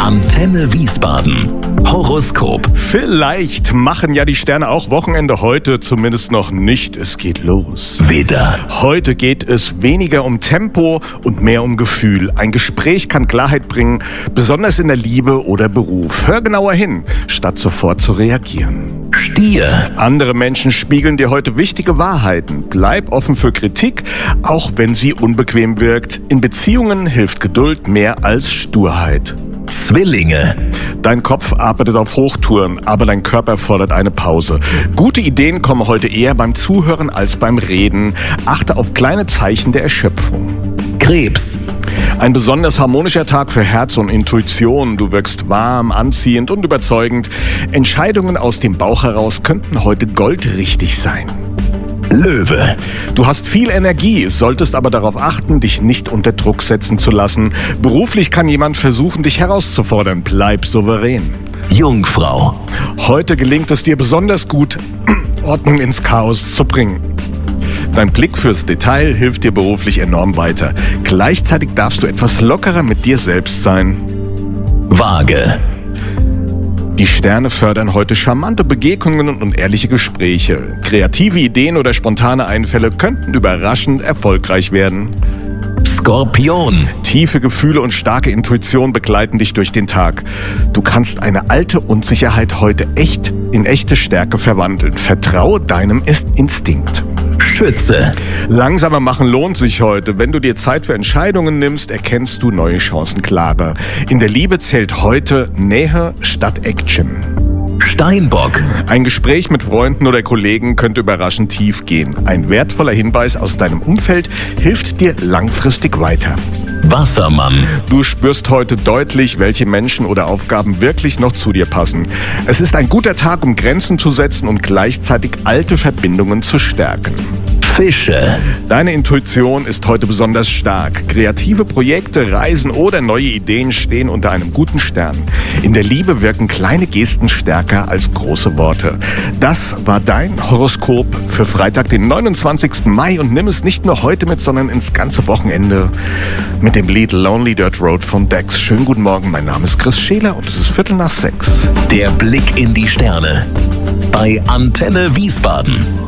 Antenne Wiesbaden. Horoskop. Vielleicht machen ja die Sterne auch Wochenende, heute zumindest noch nicht. Es geht los. Widder. Heute geht es weniger um Tempo und mehr um Gefühl. Ein Gespräch kann Klarheit bringen, besonders in der Liebe oder Beruf. Hör genauer hin, statt sofort zu reagieren. Stier. Andere Menschen spiegeln dir heute wichtige Wahrheiten. Bleib offen für Kritik, auch wenn sie unbequem wirkt. In Beziehungen hilft Geduld mehr als Sturheit. Zwillinge. Dein Kopf arbeitet auf Hochtouren, aber dein Körper fordert eine Pause. Gute Ideen kommen heute eher beim Zuhören als beim Reden. Achte auf kleine Zeichen der Erschöpfung. Krebs. Ein besonders harmonischer Tag für Herz und Intuition. Du wirkst warm, anziehend und überzeugend. Entscheidungen aus dem Bauch heraus könnten heute goldrichtig sein. Löwe. Du hast viel Energie, solltest aber darauf achten, dich nicht unter Druck setzen zu lassen. Beruflich kann jemand versuchen, dich herauszufordern. Bleib souverän. Jungfrau. Heute gelingt es dir besonders gut, Ordnung ins Chaos zu bringen. Dein Blick fürs Detail hilft dir beruflich enorm weiter. Gleichzeitig darfst du etwas lockerer mit dir selbst sein. Waage. Die Sterne fördern heute charmante Begegnungen und ehrliche Gespräche. Kreative Ideen oder spontane Einfälle könnten überraschend erfolgreich werden. Skorpion. Tiefe Gefühle und starke Intuition begleiten dich durch den Tag. Du kannst eine alte Unsicherheit heute in echte Stärke verwandeln. Vertraue deinem Instinkt. Schütze. Langsamer machen lohnt sich heute. Wenn du dir Zeit für Entscheidungen nimmst, erkennst du neue Chancen klarer. In der Liebe zählt heute Nähe statt Action. Steinbock. Ein Gespräch mit Freunden oder Kollegen könnte überraschend tief gehen. Ein wertvoller Hinweis aus deinem Umfeld hilft dir langfristig weiter. Wassermann. Du spürst heute deutlich, welche Menschen oder Aufgaben wirklich noch zu dir passen. Es ist ein guter Tag, um Grenzen zu setzen und gleichzeitig alte Verbindungen zu stärken. Fische. Deine Intuition ist heute besonders stark. Kreative Projekte, Reisen oder neue Ideen stehen unter einem guten Stern. In der Liebe wirken kleine Gesten stärker als große Worte. Das war dein Horoskop für Freitag, den 29. Mai. Und nimm es nicht nur heute mit, sondern ins ganze Wochenende mit dem Lied Lonely Dirt Road von Dex. Schönen guten Morgen, mein Name ist Chris Scheler und es ist 5:45. Der Blick in die Sterne. Bei Antenne Wiesbaden.